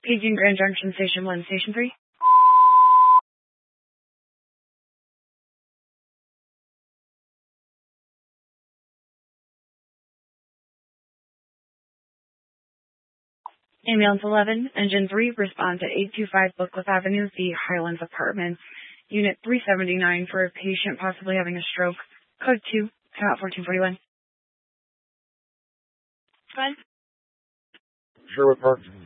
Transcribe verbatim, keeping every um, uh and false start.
Paging Grand Junction Station one, Station three. Ambulance eleven, Engine three, respond to eight two five Bookcliff Avenue, the Highlands Apartments, Unit three seventy-nine for a patient possibly having a stroke. Code two, come out fourteen forty-one. Fine. Sherwood Park.